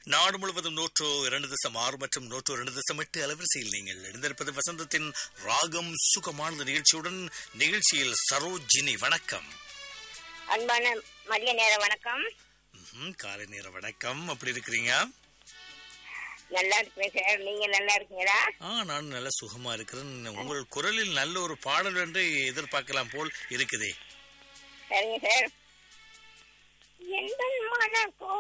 நாடு முழுவதும் 102.6 மற்றும் 102.8 அலைவரிசையில் நீங்கள் இணைந்திருப்பது வசந்தத்தின் ராகம் சுகமானது நிகழ்ச்சியுடன். நிகழ்ச்சியில் சரோஜினி, வணக்கம். அன்பான மதிய நேர வணக்கம். காலை நேர வணக்கம். அப்படி இருக்கிறீங்க? நல்லா இருக்கிறேன் சார். நீங்க நல்லா இருக்கீங்களா? நான் நல்ல சுகமா இருக்கிறேன். உங்கள் குரலில் நல்ல ஒரு பாடல் என்று எதிர்பார்க்கலாம் போல் இருக்குதே. சரிங்க சார். எந்த மன